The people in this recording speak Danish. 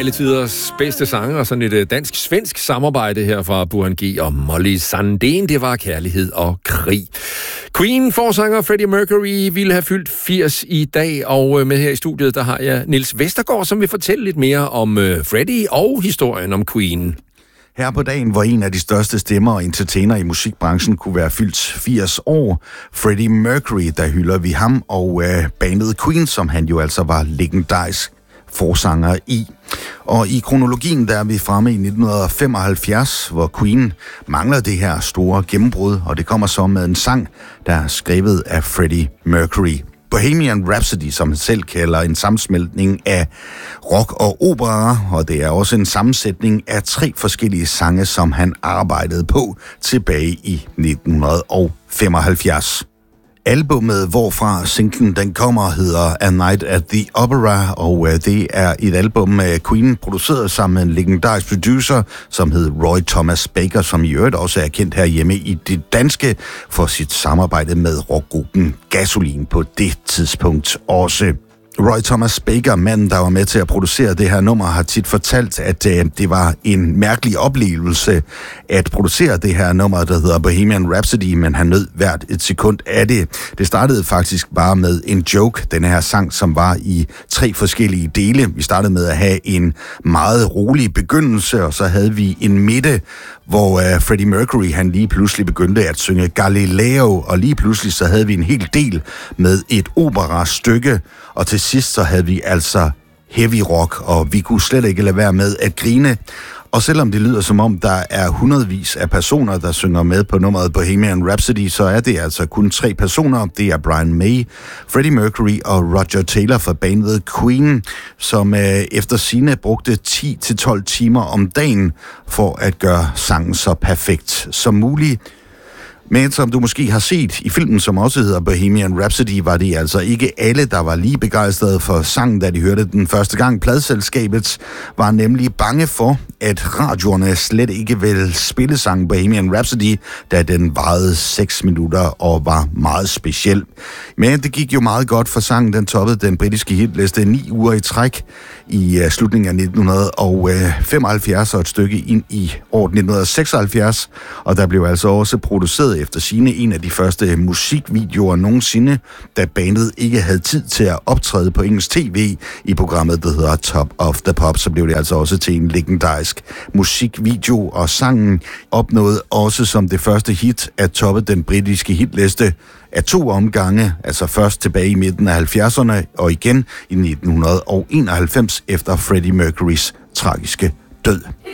alle tiders bedste sange og sådan et dansk-svensk samarbejde her fra Burhan G og Molly Sandén. Det var Kærlighed og Krig. Queen-forsanger Freddie Mercury ville have fyldt 80 i dag, og med her i studiet, der har jeg Niels Vestergaard, som vil fortælle lidt mere om Freddie og historien om Queen. Her på dagen, hvor en af de største stemmer og entertainer i musikbranchen kunne være fyldt 80 år, Freddie Mercury, der hylder vi ham, og bandet Queen, som han jo altså var legendarisk forsanger i. Og i kronologien, der er vi fremme i 1975, hvor Queen mangler det her store gennembrud, og det kommer så med en sang, der er skrevet af Freddie Mercury. Bohemian Rhapsody, som han selv kalder en sammensmeltning af rock og opera, og det er også en sammensætning af 3 forskellige sange, som han arbejdede på tilbage i 1975. Albummet, hvorfra singlen den kommer, hedder A Night at the Opera, og det er et album, Queen produceret sammen med en legendarisk producer, som hed Roy Thomas Baker, som i øvrigt også er kendt herhjemme i det danske for sit samarbejde med rockgruppen Gasolin på det tidspunkt også. Roy Thomas Baker, manden, der var med til at producere det her nummer, har tit fortalt, at det var en mærkelig oplevelse at producere det her nummer, der hedder Bohemian Rhapsody, men han nød hvert et sekund af det. Det startede faktisk bare med en joke, den her sang, som var i 3 forskellige dele. Vi startede med at have en meget rolig begyndelse, og så havde vi en midte, hvor Freddie Mercury, han lige pludselig begyndte at synge Galileo, og lige pludselig så havde vi en hel del med et operastykke, og til sidst så havde vi altså heavy rock, og vi kunne slet ikke lade være med at grine. Og selvom det lyder som om, der er hundredvis af personer, der synger med på nummeret Bohemian Rhapsody, så er det altså kun 3 personer. Det er Brian May, Freddie Mercury og Roger Taylor fra bandet Queen, som efter sigende brugte 10-12 timer om dagen for at gøre sangen så perfekt som muligt. Men som du måske har set i filmen, som også hedder Bohemian Rhapsody, var det altså ikke alle, der var lige begejstrede for sangen, da de hørte den første gang. Pladeselskabet var nemlig bange for, at radioerne slet ikke ville spille sangen Bohemian Rhapsody, da den varede 6 minutter og var meget speciel. Men det gik jo meget godt for sangen. Den toppede den britiske hitliste 9 uger i træk i slutningen af 1975 og et stykke ind i år 1976. Og der blev altså også produceret efter sigende en af de første musikvideoer nogensinde, da bandet ikke havde tid til at optræde på engelsk tv i programmet, der hedder Top of the Pops. Så blev det altså også til en legendarisk musikvideo, og sangen opnåede også som det første hit at toppe den britiske hitliste af 2 omgange, altså først tilbage i midten af 70'erne og igen i 1991 efter Freddie Mercurys tragiske død.